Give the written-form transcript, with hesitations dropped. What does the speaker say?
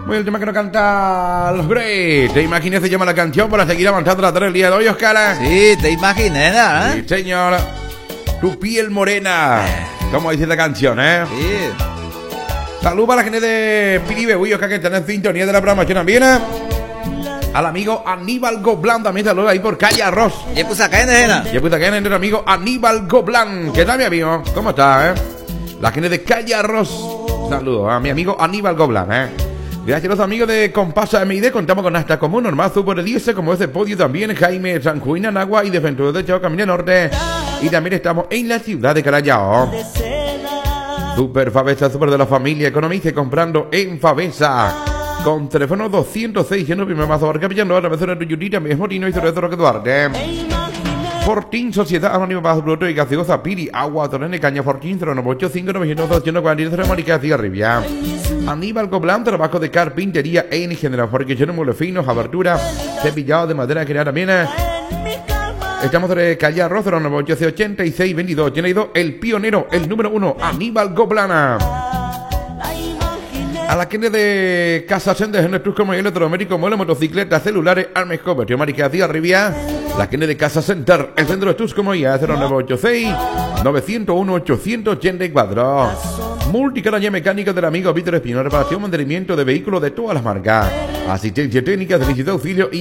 Muy el tema que nos canta los Great. ¿Te imaginas se llama la canción para seguir avanzando la tarde el día de hoy, Oscar? Sí, te imaginé, ¿eh? Sí, señor. Tu piel morena. ¿Cómo dice esta canción, Sí. Saludos a la gente de Piribe, Oscar, que están en sintonía de la programación también. Al amigo Aníbal Goblan también saludos ahí por Calle Arroz. Y pues acá en Ena. Y pues acá en nuestro amigo Aníbal Goblan. ¿Qué tal, mi amigo? ¿Cómo está, La gente de Calle Arroz. Saludos a mi amigo Aníbal Goblan, Gracias a los amigos de Compasa MID. Contamos con hasta como normal Super 10, como ese podio también Jaime Sanjuina, Nagua y Defensor de Chao Camino Norte. Y también estamos en la ciudad de Carayao. Super Favesa, super de la familia. Economice comprando en Favesa. Con teléfono 206, en el primer mazo Barca Villano, a través de Yurita, mismo Tino y sobre Roque Duarte. Fortín, Sociedad Anónima Bajo Bruto y Gaseosa Piri, Agua, Torrene, Caña, Fortín, 098, 900, Marica, Arribia. Aníbal Goblan, trabajo de carpintería en general, porque yo no mueble finos, abertura, cepillado de madera general también. Estamos de Calle Arroz, 098, 86, 22, 82, el pionero, el número 1, Aníbal Goblana. A la gente de Casa Sendes en el Tusco, como electrodoméstico, mueble, motocicletas, celulares, armas, cobertura, Marica, Arribia. La gente de Casa Center, el centro de Tusco, como ya, 0986 901 884. Multicaraña mecánica del amigo Víctor Espino, reparación, mantenimiento de vehículos de todas las marcas, asistencia técnica, servicio de auxilio y